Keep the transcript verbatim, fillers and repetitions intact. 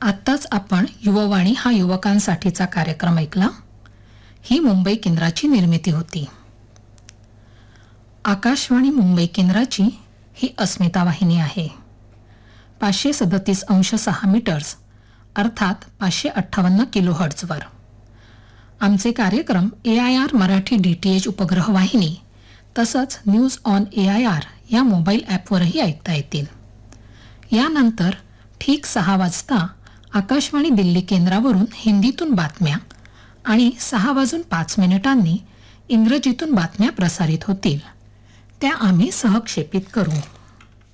आत्ताच आपण युववाणी हा युवकांसाठीचा कार्यक्रम ऐकला. ही मुंबई केंद्राची निर्मिती होती. आकाशवाणी मुंबई केंद्राची ही अस्मिता वाहिनी आहे. पाचशे सदतीस अंश सहा मीटर्स अर्थात पाचशे अठ्ठावन्न किलो हर्ट्झवर. आमचे कार्यक्रम ए I R Marathi D T H उपग्रह वाहिनी तसंच news on A I R या मोबाईल ॲपवरही ऐकता येतील. यानंतर ठीक सहा वाजता आकाशवाणी दिल्ली केंद्रावरून हिंदीतून बातम्या आणि सहा वाजून पाच मिनिटांनी इंग्रजीतून बातम्या प्रसारित होतील. त्या आम्ही सहक्षेपित करू.